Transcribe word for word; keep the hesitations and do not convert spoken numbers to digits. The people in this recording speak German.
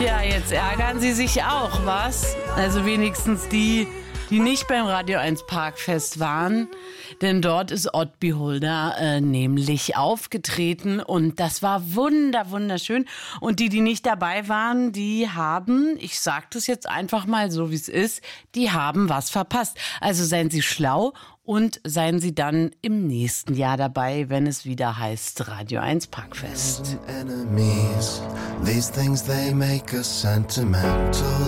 Tja, jetzt ärgern sie sich auch, was? Also wenigstens die, die nicht beim Radio eins Parkfest waren. Denn dort ist Odd Beholder äh, nämlich aufgetreten und das war wunder, wunderschön. Und die, die nicht dabei waren, die haben, ich sag das jetzt einfach mal so, wie es ist, die haben was verpasst. Also seien Sie schlau und seien Sie dann im nächsten Jahr dabei, wenn es wieder heißt Radio eins Parkfest. Enemies, these things they make us sentimental.